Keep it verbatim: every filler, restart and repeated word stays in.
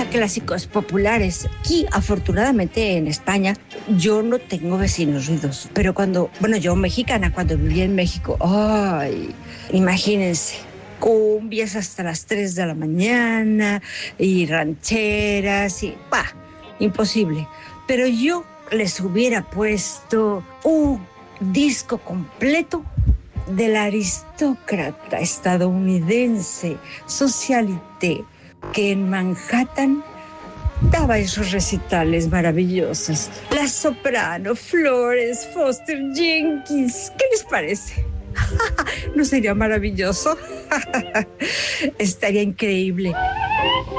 para clásicos populares. Aquí, afortunadamente, en España, yo no tengo vecinos ruidosos. Pero cuando, bueno, yo mexicana, cuando vivía en México, ay, imagínense, cumbias hasta las tres de la mañana y rancheras y, pa, imposible. Pero yo les hubiera puesto un disco completo del aristócrata estadounidense Socialité, que en Manhattan daba esos recitales maravillosos. La soprano Florence Foster Jenkins. ¿Qué les parece? ¿No sería maravilloso? Estaría increíble.